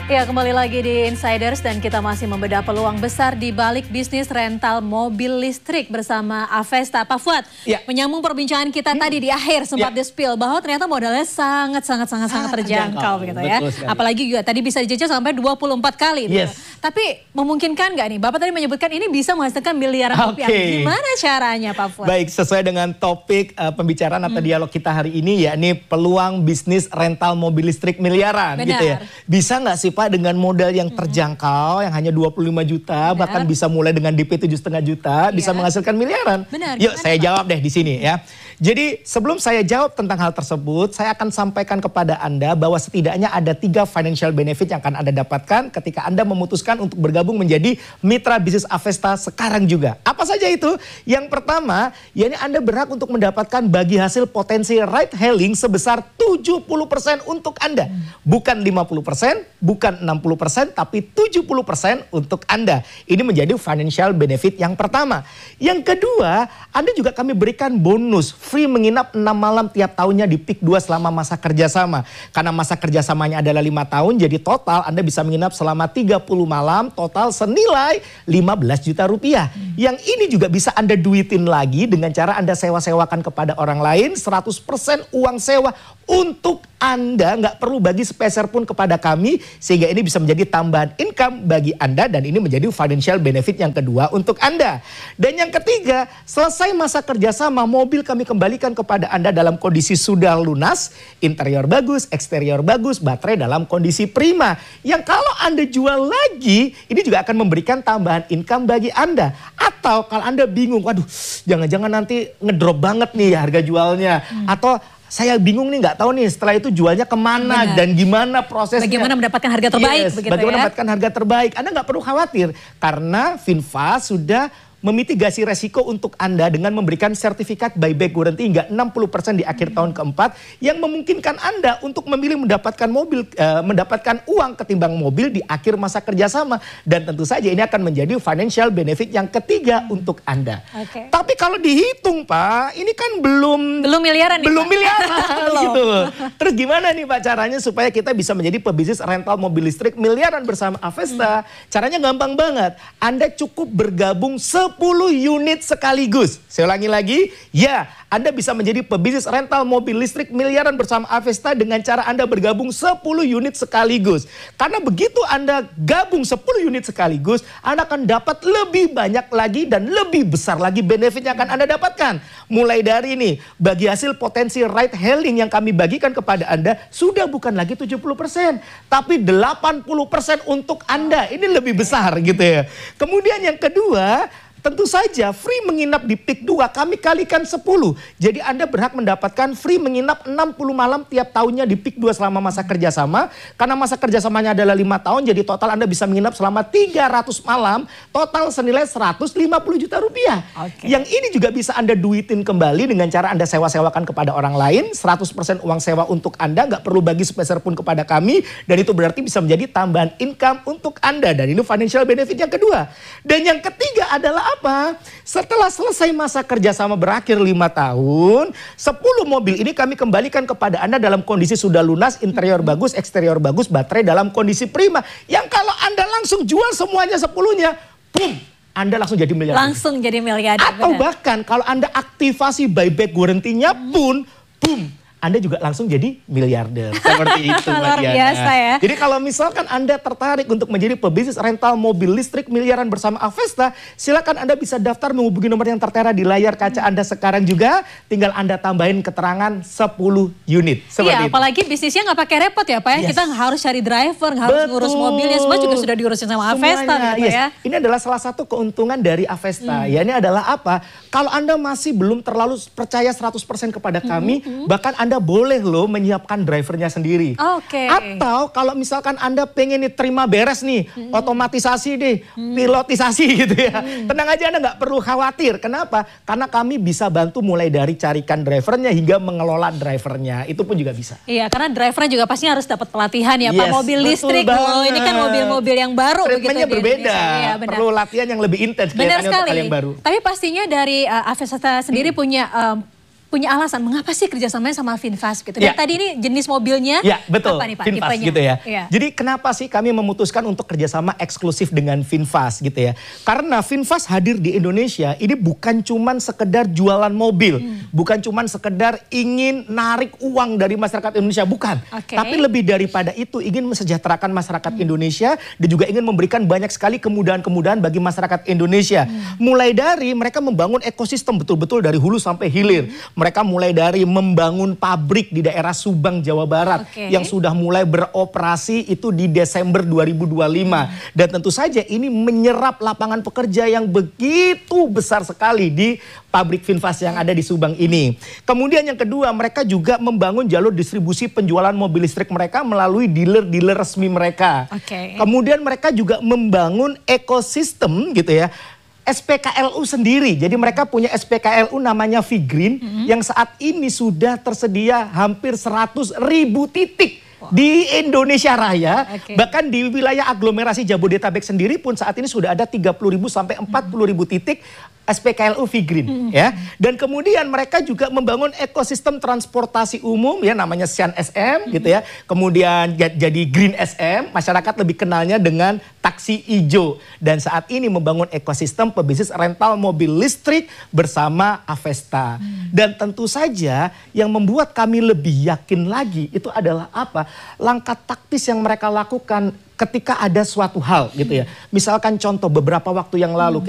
Ya, kembali lagi di Insiders dan kita masih membedah peluang besar di balik bisnis rental mobil listrik bersama Avesta. Pak Fuad, menyambung perbincangan kita tadi di akhir sempat di-spill bahwa ternyata modalnya sangat terjangkau begitu ya. Apalagi juga tadi bisa dijajah sampai 24 kali. Gitu. Tapi memungkinkan nggak nih? Bapak tadi menyebutkan ini bisa menghasilkan miliaran rupiah. Gimana caranya Pak Fuad? Baik, sesuai dengan topik pembicaraan atau dialog kita hari ini, yakni peluang bisnis rental mobil listrik miliaran. Gitu ya. Bisa nggak sih Pak dengan modal yang terjangkau yang hanya 25 juta, bahkan bisa mulai dengan DP 7,5 juta, bisa menghasilkan miliaran? Yuk saya jawab deh di sini ya. Jadi sebelum saya jawab tentang hal tersebut, saya akan sampaikan kepada Anda bahwa setidaknya ada 3 financial benefit yang akan Anda dapatkan ketika Anda memutuskan untuk bergabung menjadi mitra bisnis Avesta sekarang juga. Apa saja itu? Yang pertama, yakni Anda berhak untuk mendapatkan bagi hasil potensi ride hailing sebesar 70% untuk Anda. Bukan 50%, bukan 60%, tapi 70% untuk Anda. Ini menjadi financial benefit yang pertama. Yang kedua, Anda juga kami berikan bonus free menginap 6 malam tiap tahunnya di PIK 2 selama masa kerjasama. Karena masa kerjasamanya adalah 5 tahun, jadi total Anda bisa menginap selama 30 malam, total senilai 15 juta rupiah. Yang ini juga bisa Anda duitin lagi dengan cara Anda sewa-sewakan kepada orang lain, 100% uang sewa untuk Anda, nggak perlu bagi sepeser pun kepada kami, sehingga ini bisa menjadi tambahan income bagi Anda dan ini menjadi financial benefit yang kedua untuk Anda. Dan yang ketiga, selesai masa kerjasama, mobil kami kembalikan kepada Anda dalam kondisi sudah lunas, interior bagus, eksterior bagus, baterai dalam kondisi prima. Yang kalau Anda jual lagi, ini juga akan memberikan tambahan income bagi Anda. Atau kalau Anda bingung, waduh jangan-jangan nanti ngedrop banget nih harga jualnya. Atau saya bingung nih, nggak tahu nih setelah itu jualnya kemana dan gimana prosesnya. Bagaimana mendapatkan harga terbaik. Bagaimana mendapatkan harga terbaik. Anda nggak perlu khawatir karena VinFast sudah memitigasi resiko untuk Anda dengan memberikan sertifikat buyback guarantee hingga 60% di akhir tahun keempat yang memungkinkan Anda untuk memilih mendapatkan mobil, mendapatkan uang ketimbang mobil di akhir masa kerjasama. Dan tentu saja ini akan menjadi financial benefit yang ketiga untuk Anda. Tapi kalau dihitung Pak, ini kan belum miliaran nih, belum miliaran gitu. Terus gimana nih Pak caranya supaya kita bisa menjadi pebisnis rental mobil listrik miliaran bersama Avesta? Caranya gampang banget. Anda cukup bergabung 10 unit sekaligus. Saya ulangi lagi, ya Anda bisa menjadi pebisnis rental mobil listrik miliaran bersama Avesta dengan cara Anda bergabung 10 unit sekaligus. Karena begitu Anda gabung 10 unit sekaligus, Anda akan dapat lebih banyak lagi dan lebih besar lagi benefit yang akan Anda dapatkan. Mulai dari ini, bagi hasil potensi ride hailing yang kami bagikan kepada Anda, sudah bukan lagi 70%, tapi 80% untuk Anda. Ini lebih besar gitu ya. Kemudian yang kedua, tentu saja free menginap di PIK 2 kami kalikan 10. Jadi Anda berhak mendapatkan free menginap 60 malam tiap tahunnya di PIK 2 selama masa kerjasama. Karena masa kerjasamanya adalah 5 tahun, jadi total Anda bisa menginap selama 300 malam. Total senilai 150 juta rupiah. Yang ini juga bisa Anda duitin kembali dengan cara Anda sewa-sewakan kepada orang lain. 100% uang sewa untuk Anda, nggak perlu bagi sepeser pun kepada kami. Dan itu berarti bisa menjadi tambahan income untuk Anda. Dan ini financial benefit yang kedua. Dan yang ketiga adalah apa? Setelah selesai masa kerjasama berakhir 5 tahun, 10 mobil ini kami kembalikan kepada Anda dalam kondisi sudah lunas, interior bagus, eksterior bagus, baterai dalam kondisi prima. Yang kalau Anda langsung jual semuanya 10-nya, boom, Anda langsung jadi miliarder. Langsung jadi miliarder. Atau bahkan kalau Anda aktivasi buyback guarantee-nya pun, boom, Anda juga langsung jadi miliarder. Seperti itu Luar biasa ya. Jadi kalau misalkan Anda tertarik untuk menjadi pebisnis rental mobil listrik miliaran bersama Avesta, silakan Anda bisa daftar menghubungi nomor yang tertera di layar kaca Anda sekarang juga. Tinggal Anda tambahin keterangan 10 unit. Iya, apalagi bisnisnya nggak pakai repot ya Pak ya. Kita nggak harus cari driver, nggak harus ngurus mobilnya. Semua juga sudah diurusin sama Avesta gitu ya. Ini adalah salah satu keuntungan dari Avesta. Ya, ini adalah apa? Kalau Anda masih belum terlalu percaya 100% kepada kami, bahkan Anda boleh loh menyiapkan drivernya sendiri. Atau kalau misalkan Anda pengen nih terima beres nih, otomatisasi deh, pilotisasi gitu ya. Tenang aja, Anda nggak perlu khawatir. Kenapa? Karena kami bisa bantu mulai dari carikan drivernya hingga mengelola drivernya. Itu pun juga bisa. Iya, karena drivernya juga pasti harus dapat pelatihan ya Pak. Mobil listrik loh, ini kan mobil-mobil yang baru. Treatmentnya berbeda, ya, perlu latihan yang lebih intens. Benar sekali. Yang baru. Tapi pastinya dari Avesta sendiri punya punya alasan mengapa sih kerjasamanya sama VinFast gitu. Dan tadi ini jenis mobilnya betul, apa nih Pak? VinFast Tipenya? gitu ya. Jadi kenapa sih kami memutuskan untuk kerjasama eksklusif dengan VinFast gitu ya. Karena VinFast hadir di Indonesia ini bukan cuman sekedar jualan mobil. Bukan cuman sekedar ingin narik uang dari masyarakat Indonesia, bukan. Tapi lebih daripada itu ingin mensejahterakan masyarakat Indonesia dan juga ingin memberikan banyak sekali kemudahan-kemudahan bagi masyarakat Indonesia. Mulai dari mereka membangun ekosistem betul-betul dari hulu sampai hilir. Mereka mulai dari membangun pabrik di daerah Subang, Jawa Barat yang sudah mulai beroperasi itu di Desember 2025. Dan tentu saja ini menyerap lapangan pekerja yang begitu besar sekali di pabrik VinFast yang ada di Subang ini. Kemudian yang kedua, mereka juga membangun jalur distribusi penjualan mobil listrik mereka melalui dealer-dealer resmi mereka. Kemudian mereka juga membangun ekosistem gitu ya. SPKLU sendiri. Jadi mereka punya SPKLU namanya VGreen yang saat ini sudah tersedia hampir 100.000 titik di Indonesia Raya. Bahkan di wilayah aglomerasi Jabodetabek sendiri pun saat ini sudah ada 30.000 sampai 40.000 titik SPKLU VGreen ya. Dan kemudian mereka juga membangun ekosistem transportasi umum ya namanya Sian SM gitu ya. Kemudian jadi Green SM, masyarakat lebih kenalnya dengan taksi hijau. Dan saat ini membangun ekosistem pebisnis rental mobil listrik bersama Avesta. Dan tentu saja yang membuat kami lebih yakin lagi itu adalah apa? Langkah taktis yang mereka lakukan ketika ada suatu hal gitu ya. Misalkan contoh beberapa waktu yang lalu